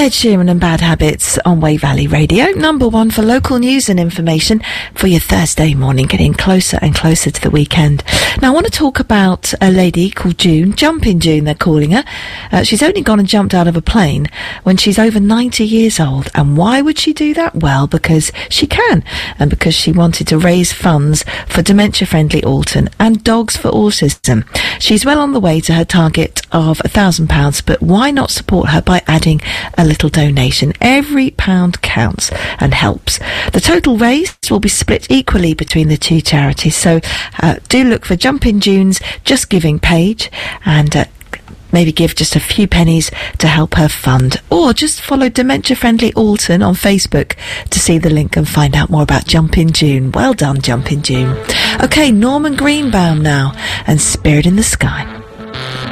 Ed Sheeran and Bad Habits on Way Valley Radio, number one for local news and information for your Thursday morning, getting closer and closer to the weekend. Now I want to talk about a lady called June, Jumping June they're calling her. She's only gone and jumped out of a plane when she's over 90 years old. And why would she do that? Well, because she can, and because she wanted to raise funds for Dementia Friendly Alton and Dogs for Autism. She's well on the way to her target of £1,000, but why not support her by adding a little donation? Every pound counts and helps. The total raised will be split equally between the two charities, so do look for Jumping June's Just Giving page and maybe give just a few pennies to help her fund, or just follow Dementia Friendly Alton on Facebook to see the link and find out more about Jumping June. Well done, Jumping June. Okay, Norman Greenbaum now and Spirit in the Sky.